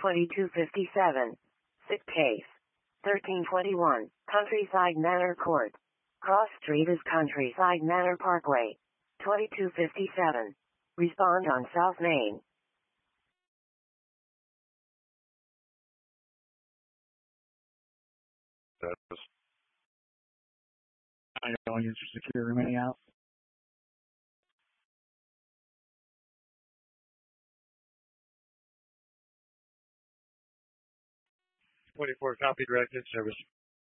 2257. Sick case. 1321. Countryside Manor Court. Cross Street is Countryside Manor Parkway. 2257. Respond on South Main. I know your security remaining out. 24 copy, direct in service.